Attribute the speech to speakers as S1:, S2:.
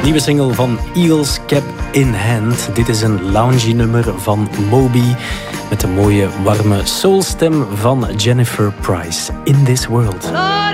S1: Nieuwe single van Eagles Cap in Hand. Dit is een loungy nummer van Moby met de mooie warme soulstem van Jennifer Price. In This World.